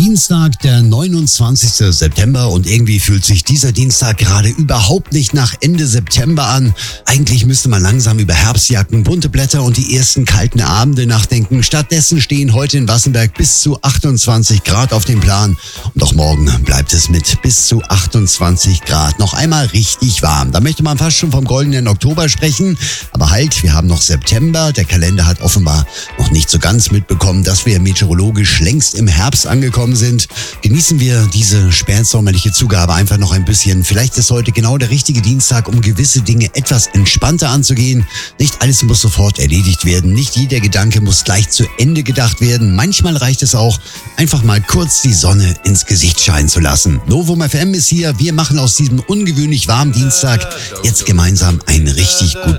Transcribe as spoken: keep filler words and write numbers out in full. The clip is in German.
Dienstag, der neunundzwanzigste September und irgendwie fühlt sich dieser Dienstag gerade überhaupt nicht nach Ende September an. Eigentlich müsste man langsam über Herbstjacken, bunte Blätter und die ersten kalten Abende nachdenken. Stattdessen stehen heute in Wassenberg bis zu achtundzwanzig Grad auf dem Plan. Und auch morgen bleibt es mit bis zu achtundzwanzig Grad noch einmal richtig warm. Da möchte man fast schon vom goldenen Oktober sprechen. Aber halt, wir haben noch September. Der Kalender hat offenbar noch nicht so ganz mitbekommen, dass wir meteorologisch längst im Herbst angekommen sind. Genießen wir diese spätsommerliche Zugabe einfach noch ein bisschen. Vielleicht ist heute genau der richtige Dienstag, um gewisse Dinge etwas entspannter anzugehen. Nicht alles muss sofort erledigt werden. Nicht jeder Gedanke muss gleich zu Ende gedacht werden. Manchmal reicht es auch, einfach mal kurz die Sonne ins Gesicht scheinen zu lassen. Novum F M ist hier. Wir machen aus diesem ungewöhnlich warmen Dienstag jetzt gemeinsam einen richtig guten